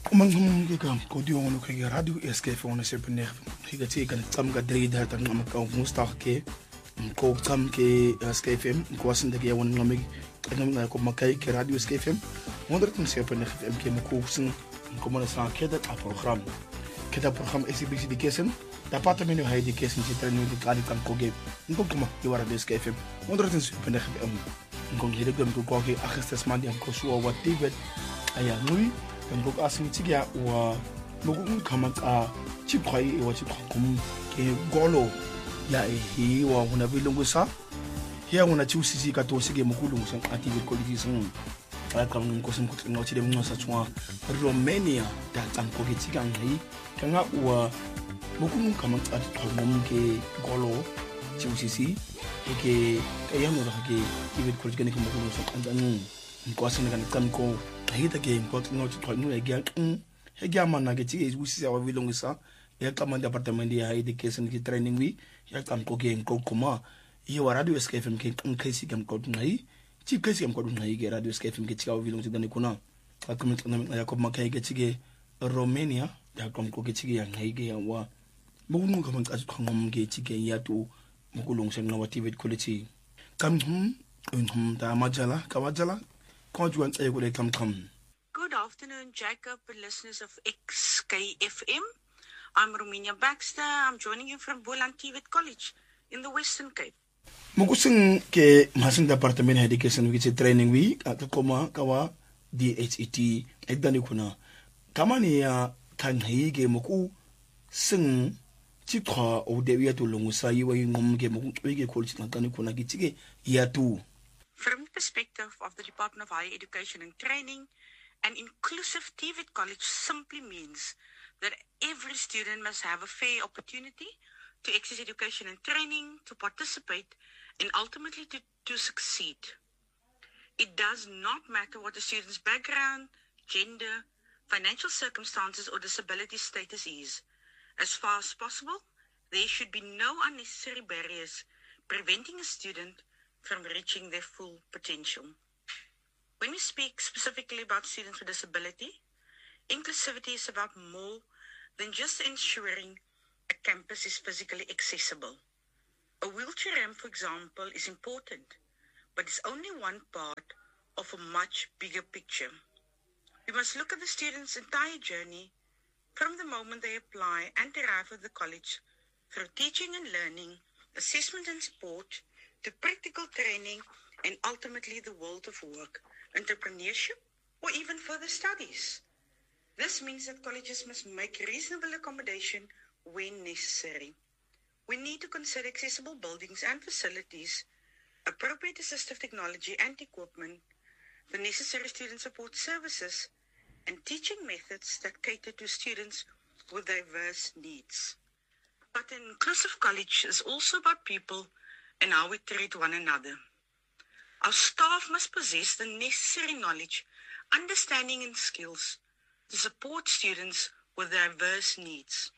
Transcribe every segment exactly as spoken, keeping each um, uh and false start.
Umangum giga kodi ono kaya radio S K F ono sepene higa ti kan tsam ga dre da tan ngam ka mustar ke ko tsam ke S K F M ko asin da ke won ngam ngam na ko makai ke radio S K F M wonder tan sepene F M ke ko sin ko mana sa ke da program ke da program S B C education da pata menu ha education ti tan ni kan kan ko ge ko kuma di wara S K F M wonder tan sepene F M ko ngi gam ko ko ke akhstas mandi ko so wa tibet aya ngui dan buk asin tiga wa buku kaman a chip khai wa chip kum ke golo ya hi wa una bilungu sa ya una chu sisi ka to sige mukulungu san ati be koliti san ala kam ngum ko sam ko no chide mo sa chwa Romania da tan ko ke tiga ngai kanga wa buku kaman a kum ke golo chu sisi ke ke ya no da ke ibe koliti ke mukulungu san andan ko asin kan tan ko hita ke ko no to no e gya e gya mana ke ti usi sa wa vilongo sa ya kama department ya education ki training wi ya kam ko ke ko kuma ye wa radio S K F M ke kan kai si kam ko ngai ti kai si kam ko ngai ke radio S K F M ke ti ka vilongo ti dani kuna ka kuma ya ko makai ke ti ke Romania ya kam ko ke ti ya ngai ke ya wa mo no kam ka ko ngom ke ti ke ya to mo ko long sen na wa T V quality kam hum hum da majala ka majala. Good afternoon, Jacob and listeners of X K F M. I'm Romania Baxter. I'm joining you from Boland T V College in the Western Cape. Mukusing ke masing department education which training we at koma kawa D H E T edani kuna kama ni ya tanhi ke muku sing chikha o dewi to lungusa yiwa ngom ke muku ke college tani kuna gitige ya tu. From the perspective of the Department of Higher Education and Training, an inclusive T V E T college simply means that every student must have a fair opportunity to access education and training, to participate, and ultimately to, to succeed. It does not matter what the student's background, gender, financial circumstances, or disability status is. As far as possible, there should be no unnecessary barriers preventing a student from reaching their full potential. When we speak specifically about students with disability, inclusivity is about more than just ensuring a campus is physically accessible. A wheelchair ramp, for example, is important, but it's only one part of a much bigger picture. We must look at the student's entire journey from the moment they apply and arrive at the college through teaching and learning, assessment and support, to practical training, and ultimately the world of work, entrepreneurship, or even further studies. This means that colleges must make reasonable accommodation when necessary. We need to consider accessible buildings and facilities, appropriate assistive technology and equipment, the necessary student support services, and teaching methods that cater to students with diverse needs. But an inclusive college is also about people and how we treat one another. Our staff must possess the necessary knowledge, understanding, and skills to support students with diverse needs.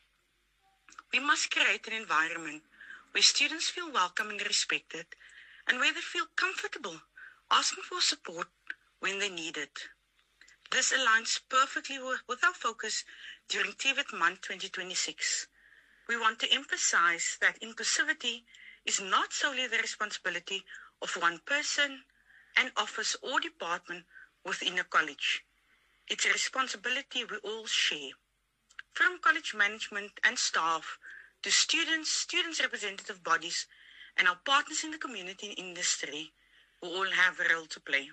We must create an environment where students feel welcome and respected, and where they feel comfortable asking for support when they need it. This aligns perfectly with our focus during T V E T Month twenty twenty-six. We want to emphasize that inclusivity is not solely the responsibility of one person, an office, or department within a college. It's a responsibility we all share. From college management and staff to students, students' representative bodies, and our partners in the community and industry, we all have a role to play.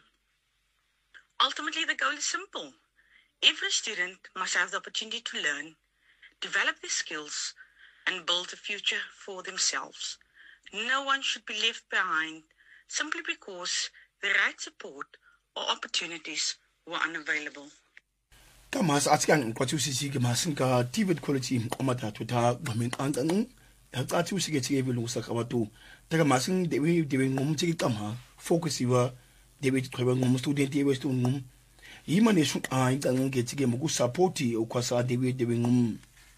Ultimately, the goal is simple. Every student must have the opportunity to learn, develop their skills, and build a future for themselves. No one should be left behind simply because the right support or opportunities were unavailable. Kamas atkan kwa tu sisi ke masin ka T V quality komata to ta gamin antan ya ta tu sisi ke ti evelu sa ka watu daga masin de we de ngum ti kama focus iwa de we to ngum student e we stu ngum yimane su ai tan ke ti ke mu support o kwasa de we de ngum.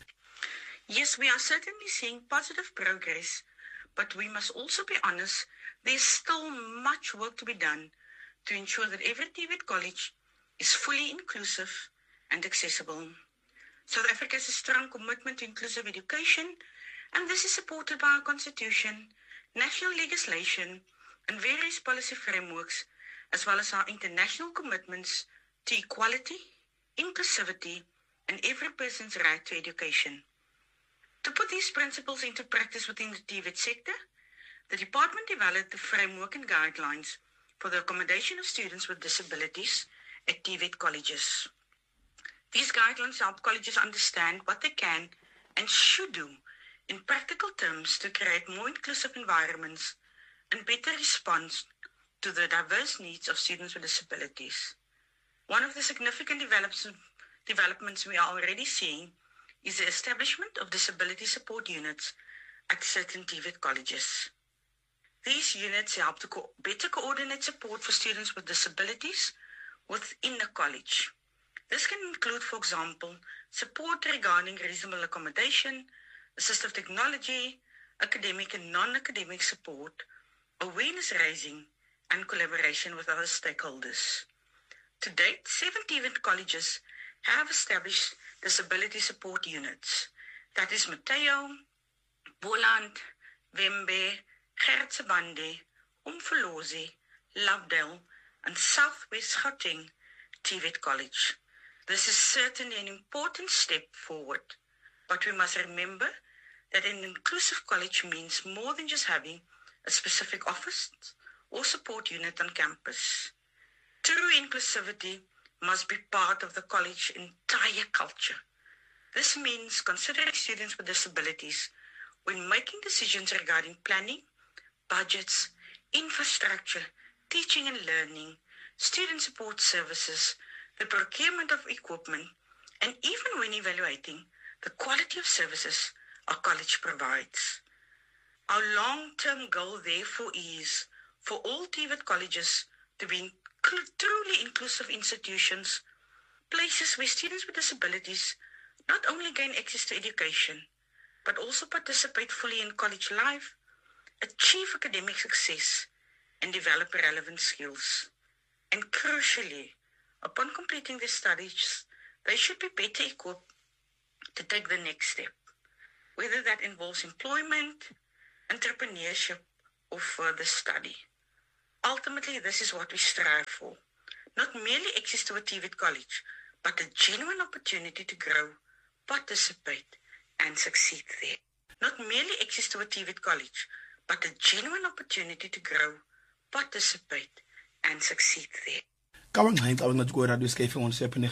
Yes, we are certainly seeing positive progress, but we must also be honest, there's still much work to be done to ensure that every T V E T college is fully inclusive and accessible. South Africa has a strong commitment to inclusive education, and this is supported by our constitution, national legislation, and various policy frameworks, as well as our international commitments to equality, inclusivity, and every person's right to education. To put these principles into practice within the T V E T sector, the department developed the framework and guidelines for the accommodation of students with disabilities at T V E T colleges. These guidelines help colleges understand what they can and should do in practical terms to create more inclusive environments and better response to the diverse needs of students with disabilities. One of the significant develops, developments we are already seeing is the establishment of disability support units at certain T V E T colleges. These units help to co- better coordinate support for students with disabilities within the college. This can include, for example, support regarding reasonable accommodation, assistive technology, academic and non-academic support, awareness raising, and collaboration with other stakeholders. To date, seven T V E T colleges have established disability support units. That is Mateo, Boland, Wembe, Gertsebande, Umfolozi, Lovedale, and Southwest Gauteng T V E T College. This is certainly an important step forward, but we must remember that an inclusive college means more than just having a specific office or support unit on campus. True inclusivity must be part of the college's entire culture. This means considering students with disabilities when making decisions regarding planning, budgets, infrastructure, teaching and learning, student support services, the procurement of equipment, and even when evaluating the quality of services our college provides. Our long-term goal, therefore, is for all T V E T colleges to be inclu- truly inclusive institutions, places where students with disabilities not only gain access to education, but also participate fully in college life, achieve academic success, and develop relevant skills. And crucially, upon completing their studies, they should be better equipped to take the next step, whether that involves employment, entrepreneurship, or further study. Ultimately, this is what we strive for. Not merely access to a T V E T college, but a genuine opportunity to grow, participate, and succeed there. Not merely access to a T V E T college, but a genuine opportunity to grow, participate, and succeed there. Kawang hain tawang na jugo radio S K F M one oh seven point nine